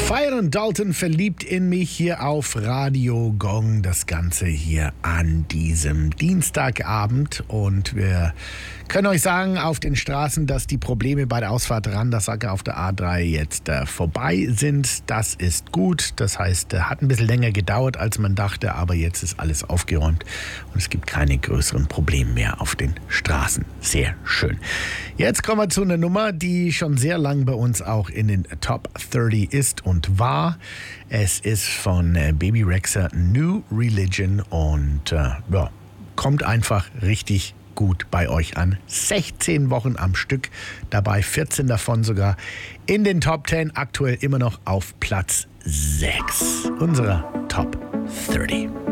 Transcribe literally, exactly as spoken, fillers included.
Feiern Dalton verliebt in mich hier auf Radio Gong. Das Ganze hier an diesem Dienstagabend. Und wir können euch sagen, auf den Straßen, dass die Probleme bei der Ausfahrt Randersacker auf der A drei jetzt äh, vorbei sind. Das ist gut. Das heißt, äh, hat ein bisschen länger gedauert, als man dachte. Aber jetzt ist alles aufgeräumt. Und es gibt keine größeren Probleme mehr auf den Straßen. Sehr schön. Jetzt kommen wir zu einer Nummer, die schon sehr lang bei uns auch in den Top dreißig ist und war. Es ist von äh, Baby Rexha, New Religion und äh, ja, kommt einfach richtig gut bei euch an. sechzehn Wochen am Stück, dabei vierzehn davon sogar in den Top zehn, aktuell immer noch auf Platz sechs unserer Top dreißig.